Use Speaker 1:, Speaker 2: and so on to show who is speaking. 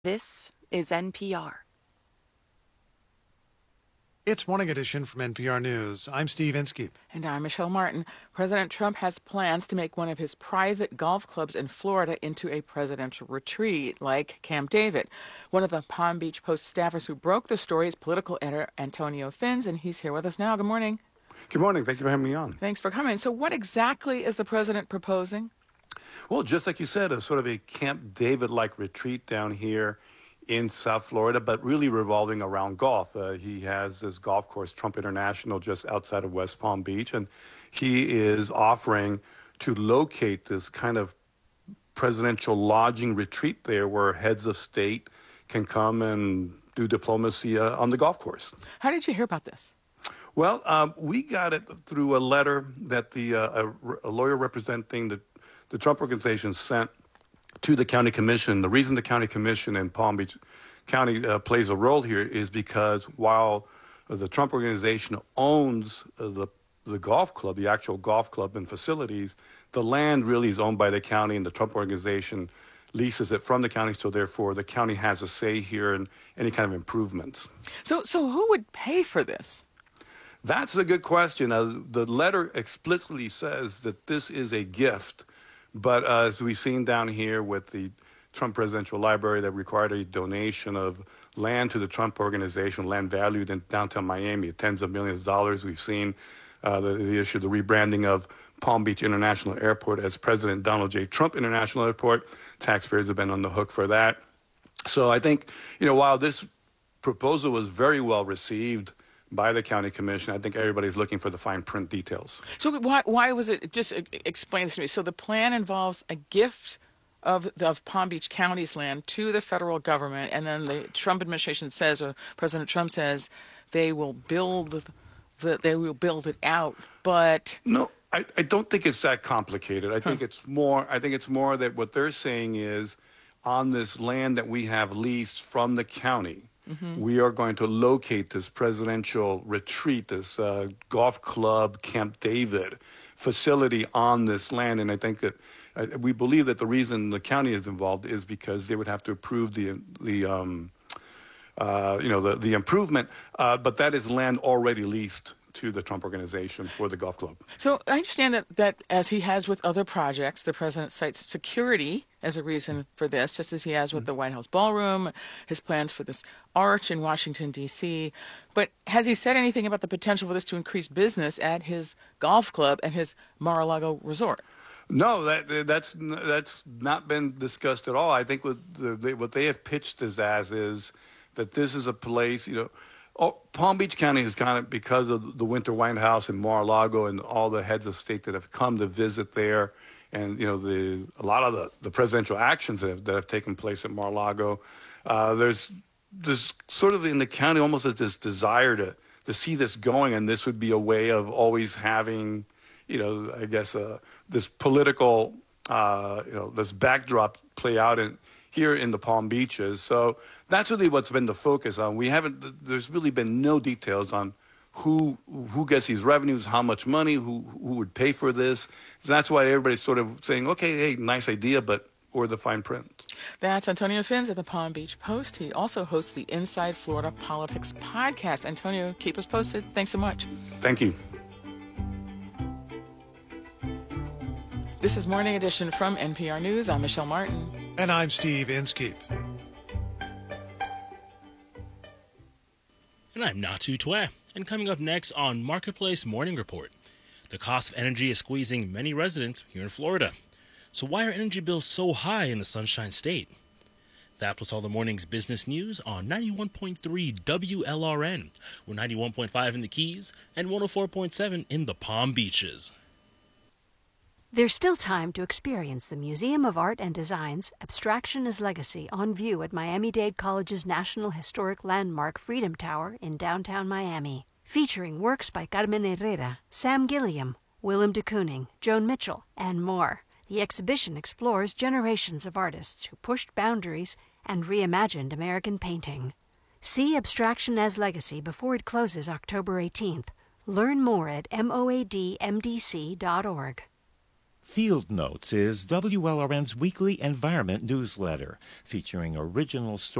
Speaker 1: This is NPR.
Speaker 2: It's Morning Edition from NPR News. I'm Steve Inskeep.
Speaker 3: And I'm Michelle Martin. President Trump has plans to make one of his private golf clubs in Florida into a presidential retreat, like Camp David. One of the Palm Beach Post staffers who broke the story is political editor Antonio Fins, and he's here with us now. Good morning.
Speaker 4: Good morning. Thank you for having me on.
Speaker 3: Thanks for coming. So what exactly is the president proposing?
Speaker 4: Well, just like you said, a sort of a Camp David-like retreat down here in South Florida, but really revolving around golf. He has this golf course, Trump International, just outside of West Palm Beach, and he is offering to locate this kind of presidential lodging retreat there where heads of state can come and do diplomacy on the golf course.
Speaker 3: How did you hear about this?
Speaker 4: Well, we got it through a letter that a lawyer representing the Trump Organization sent to the county commission. The reason the county commission in Palm Beach County plays a role here is because while the Trump Organization owns the golf club, the actual golf club and facilities, the land really is owned by the county, and the Trump Organization leases it from the county, so therefore the county has a say here in any kind of improvements.
Speaker 3: So who would pay for this?
Speaker 4: That's a good question. The letter explicitly says that this is a gift. But as we've seen down here with the Trump Presidential Library that required a donation of land to the Trump Organization, land valued in downtown Miami at tens of millions of dollars. We've seen the issue, the rebranding of Palm Beach International Airport as President Donald J. Trump International Airport. Taxpayers have been on the hook for that. So I think, while this proposal was very well received by the county commission, I think everybody's looking for the fine print details.
Speaker 3: So why was it, just explain this to me. So the plan involves a gift of Palm Beach County's land to the federal government, and then the Trump administration says, or President Trump says, they will build it out. But
Speaker 4: no, I don't think it's that complicated. I think it's more that what they're saying is, on this land that we have leased from the county, we are going to locate this presidential retreat, this golf club, Camp David facility on this land. And I think that we believe that the reason the county is involved is because they would have to approve the improvement. But that is land already leased to the Trump Organization for the golf club.
Speaker 3: So I understand that as he has with other projects, the president cites security as a reason for this, just as he has with the White House Ballroom, his plans for this arch in Washington, D.C. But has he said anything about the potential for this to increase business at his golf club and his Mar-a-Lago resort?
Speaker 4: No, that's not been discussed at all. I think what they have pitched is that this is a place, Palm Beach County has kind of, because of the Winter White House and Mar-a-Lago and all the heads of state that have come to visit there, and a lot of the presidential actions that have taken place at Mar-a-Lago, there's sort of in the county almost this desire to see this going, and this would be a way of always having, this political, this backdrop play out here in the Palm Beaches. So that's really what's been the focus on. There's really been no details on who gets these revenues, how much money, who would pay for this. So that's why everybody's sort of saying, okay, hey, nice idea, but or the fine print.
Speaker 3: That's Antonio Fins at the Palm Beach Post. He also hosts the Inside Florida Politics podcast. Antonio, keep us posted. Thanks so much.
Speaker 4: Thank you.
Speaker 3: This is Morning Edition from NPR News. I'm Michelle Martin.
Speaker 2: And I'm Steve Inskeep.
Speaker 5: And I'm Natu Twe. And coming up next on Marketplace Morning Report, the cost of energy is squeezing many residents here in Florida. So why are energy bills so high in the Sunshine State? That plus all the morning's business news on 91.3 WLRN, or 91.5 in the Keys and 104.7 in the Palm Beaches.
Speaker 6: There's still time to experience the Museum of Art and Design's Abstraction as Legacy on view at Miami-Dade College's National Historic Landmark Freedom Tower in downtown Miami, featuring works by Carmen Herrera, Sam Gilliam, Willem de Kooning, Joan Mitchell, and more. The exhibition explores generations of artists who pushed boundaries and reimagined American painting. See Abstraction as Legacy before it closes October 18th. Learn more at moadmdc.org.
Speaker 7: Field Notes is WLRN's weekly environment newsletter featuring original stories